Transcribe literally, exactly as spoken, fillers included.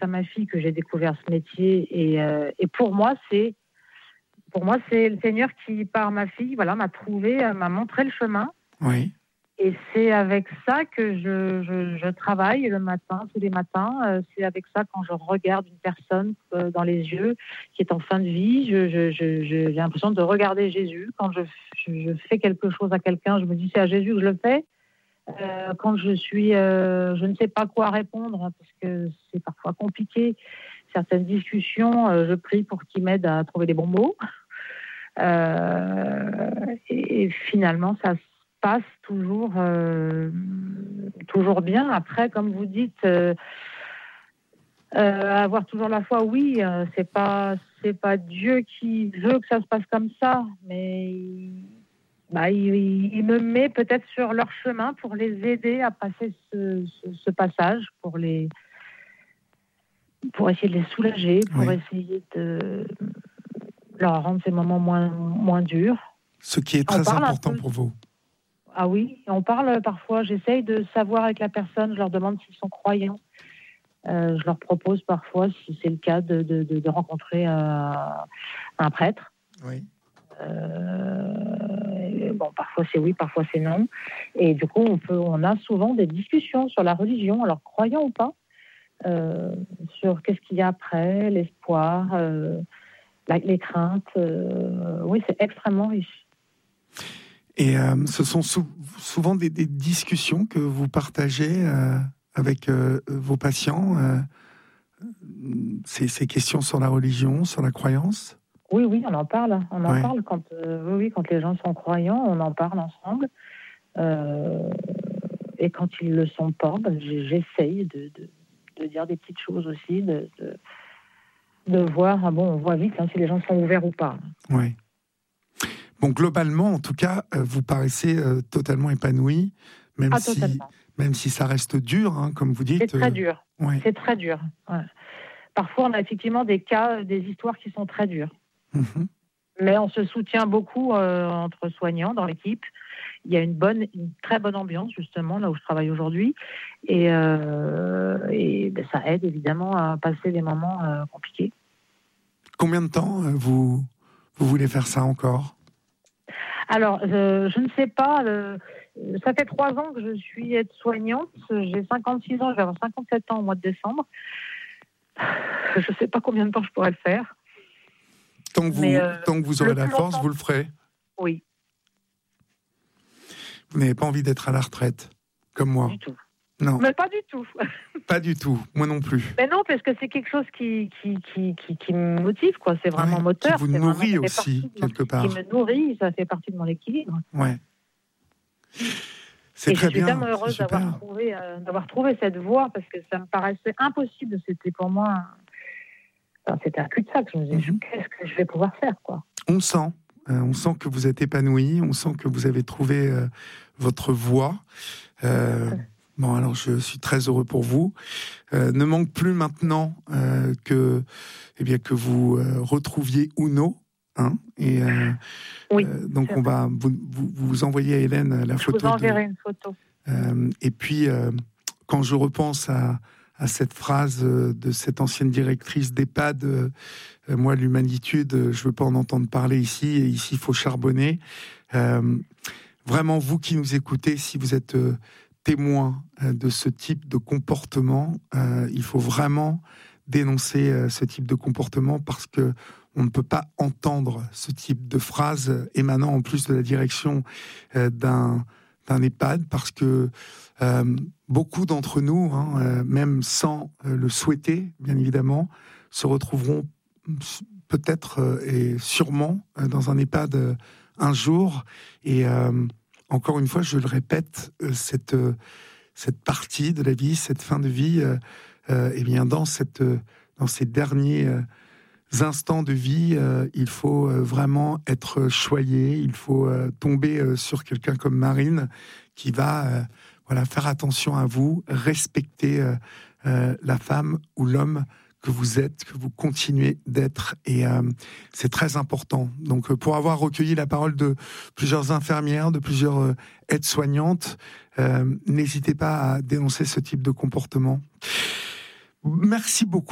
à ma fille que j'ai découvert ce métier. Et, euh, et pour moi, c'est pour moi, c'est le Seigneur qui, par ma fille, voilà, m'a trouvé, euh, m'a montré le chemin. Oui. Et c'est avec ça que je, je, je travaille le matin, tous les matins. Euh, c'est avec ça, quand je regarde une personne euh, dans les yeux qui est en fin de vie, je, je, je, je, j'ai l'impression de regarder Jésus. Quand je, je, je fais quelque chose à quelqu'un, je me dis c'est à Jésus que je le fais. Euh, quand je suis, euh, je ne sais pas quoi répondre, hein, parce que c'est parfois compliqué. Certaines discussions, euh, je prie pour qu'il m'aide à trouver les bons mots. Euh, et, et finalement, ça se passe toujours, euh, toujours bien. Après, comme vous dites, euh, euh, avoir toujours la foi, oui, euh, c'est pas, c'est pas Dieu qui veut que ça se passe comme ça, mais bah, il, il me met peut-être sur leur chemin pour les aider à passer ce, ce, ce passage, pour les, pour essayer de les soulager, pour Oui. essayer de leur rendre ces moments moins, moins durs. Ce qui est très important pour vous. Ah oui, on parle parfois, j'essaye de savoir avec la personne, je leur demande s'ils sont croyants. Euh, je leur propose parfois, si c'est le cas, de, de, de, de rencontrer euh, un prêtre. Oui. Euh, bon, parfois c'est oui, parfois c'est non. Et du coup, on, peut, on a souvent des discussions sur la religion, alors croyant ou pas, euh, sur qu'est-ce qu'il y a après, l'espoir, euh, la, les craintes. Euh, oui, c'est extrêmement riche. Et euh, ce sont sou- souvent des, des discussions que vous partagez euh, avec euh, vos patients, euh, ces, ces questions sur la religion, sur la croyance? Oui, oui, on en parle. On en Ouais. parle quand, euh, oui, oui, quand les gens sont croyants, on en parle ensemble. Euh, et quand ils le sont pas, ben, j'essaye de, de, de dire des petites choses aussi, de, de, de voir. Ah bon, on voit vite hein, si les gens sont ouverts ou pas. Oui. Bon, globalement, en tout cas, euh, vous paraissez euh, totalement épanoui, même Ah, si, totalement. même si ça reste dur, hein, comme vous dites. C'est très euh, dur. Ouais. C'est très dur. Ouais. Parfois, on a effectivement des cas, des histoires qui sont très dures. Mhm. Mais on se soutient beaucoup euh, entre soignants dans l'équipe. Il y a une bonne, une très bonne ambiance justement là où je travaille aujourd'hui, et, euh, et ben, ça aide évidemment à passer des moments euh, compliqués. Combien de temps euh, vous, vous voulez faire ça encore? Alors, euh, je ne sais pas. Euh, ça fait trois ans que je suis aide-soignante. J'ai cinquante-six ans, je vais avoir cinquante-sept ans au mois de décembre. Je ne sais pas combien de temps je pourrais le faire. Tant que vous, Mais, euh, tant que vous aurez le la plus force, longtemps- vous le ferez. Oui, Vous n'avez pas envie d'être à la retraite, comme moi. du tout. Non, Mais pas du tout. pas du tout. Moi non plus. Mais non, parce que c'est quelque chose qui, qui, qui, qui, qui me motive, quoi. C'est vraiment Ouais, moteur. qui vous c'est nourrit vraiment, ça fait aussi, partie de mon- quelque part. Qui me nourrit, ça fait partie de mon équilibre. Ouais. C'est Et très je suis bien. tellement heureuse c'est d'avoir super. trouvé, euh, d'avoir trouvé cette voie, parce que ça me paraissait impossible. C'était pour moi... Enfin, c'était un cul-de-sac. Je me disais, Mhm. qu'est-ce que je vais pouvoir faire, quoi. On sent. Euh, on sent que vous êtes épanoui. On sent que vous avez trouvé euh, votre voie. Euh, bon, alors je suis très heureux pour vous. Euh, ne manque plus maintenant euh, que, eh bien, que vous euh, retrouviez Uno. Hein, et euh, Oui, euh, donc c'est on vrai. va vous, vous, vous envoyer à Hélène la Je photo. vous enverrai de, une photo. euh, et puis euh, quand je repense à, à cette phrase euh, de cette ancienne directrice d'EHPAD, euh, euh, moi l'humanitude, euh, je veux pas en entendre parler ici. Et ici il faut charbonner. Euh, vraiment vous qui nous écoutez, si vous êtes euh, témoin euh, de ce type de comportement, euh, il faut vraiment dénoncer euh, ce type de comportement, parce que on ne peut pas entendre ce type de phrase émanant en plus de la direction euh, d'un, d'un EHPAD, parce que euh, beaucoup d'entre nous, hein, euh, même sans euh, le souhaiter, bien évidemment, se retrouveront peut-être euh, et sûrement euh, dans un EHPAD euh, un jour. Et euh, encore une fois, je le répète, euh, cette, euh, cette partie de la vie, cette fin de vie, euh, euh, eh bien, dans, cette, euh, dans ces derniers euh, instants de vie, euh, il faut euh, vraiment être choyé, il faut euh, tomber euh, sur quelqu'un comme Marine qui va euh, voilà, faire attention à vous, respecter euh, euh, la femme ou l'homme que vous êtes, que vous continuez d'être, et euh, c'est très important. Donc, euh, pour avoir recueilli la parole de plusieurs infirmières, de plusieurs euh, aides-soignantes, euh, n'hésitez pas à dénoncer ce type de comportement. Merci beaucoup.